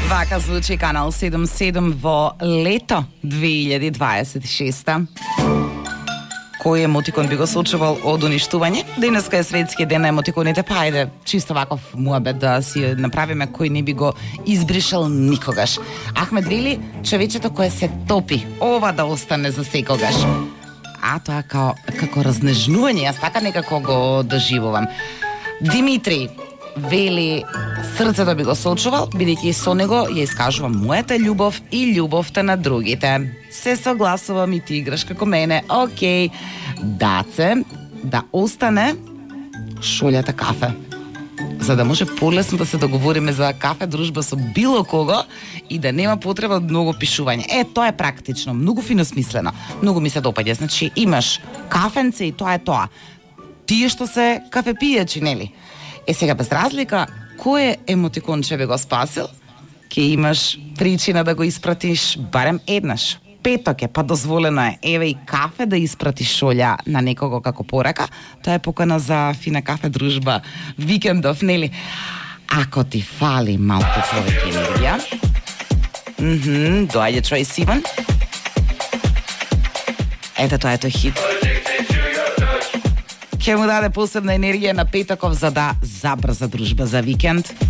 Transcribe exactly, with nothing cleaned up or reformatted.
Вака звучи Канал седум седум во лето две илјади дваесет и шеста. Кој емотикон би го сочувал од уништување? Денеска е светски ден на емотиконите, па ајде, чисто ваков муабет да си направиме кој не би го избришал никогаш. Ахмед вели, човечето кое се топи, ова да остане за секогаш. А тоа као, како разнежнување, јас така некако го доживувам. Димитри вели, срцето би го сочувал, бидејќи со него ја искажувам мојата љубов и љубовта на другите. Се согласувам и ти играш како мене. Океј, Даце, да остане шолјата кафе. За да може полесно да се договориме за кафе дружба со било кого и да нема потреба од многу пишување. Е, тоа е практично, многу фино смислено. Многу ми се допаѓа. Значи, имаш кафенце и тоа е тоа. Тие што се кафепијачи, нели? Е, сега без разлика, кој емотикон ќе би го спасил, ќе имаш причина да го испратиш барем еднаш. Петок е, па дозволено е. Еве и кафе да испратиш шолја на некого како порака. Тоа е покана за фина кафе дружба викендов, нели? Ако ти фали малку повеќе енергија, мхм, доаѓа Трой Сиван. Ете, тоа е тој хит. Ќе му даде посебна енергија на петоков за да забрза дружба за викенд.